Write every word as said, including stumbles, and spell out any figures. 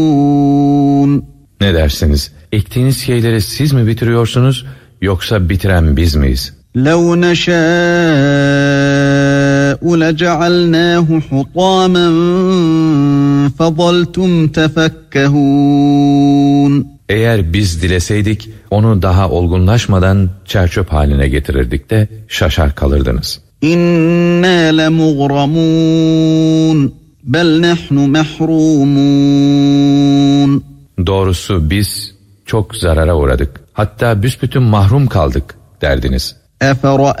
Ne dersiniz? Ektiğiniz şeyleri siz mi bitiriyorsunuz yoksa bitiren biz miyiz? لَوْ نَشَاءُ لَجَعَلْنَاهُ حُطَامًا فَظَلْتُمْ تَفَكَّهُونَ Eğer biz dileseydik onu daha olgunlaşmadan çerçöp haline getirirdik de şaşar kalırdınız. İnna lemughramun bel nahnu mahrumun. Doğrusu biz çok zarara uğradık. Hatta büsbütün mahrum kaldık derdiniz.